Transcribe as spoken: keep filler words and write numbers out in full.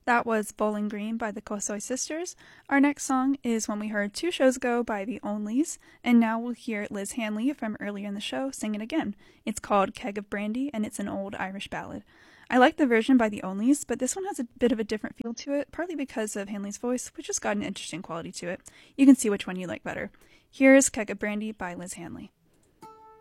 That was Bowling Green by the Kosoy Sisters. Our next song is one we heard two shows ago by the Onlys, and now we'll hear Liz Hanley from earlier in the show sing it again. It's called Keg of Brandy, and it's an old Irish ballad. I like the version by the Onlys, but this one has a bit of a different feel to it, partly because of Hanley's voice, which has got an interesting quality to it. You can see which one you like better. Here's Keg of Brandy by Liz Hanley.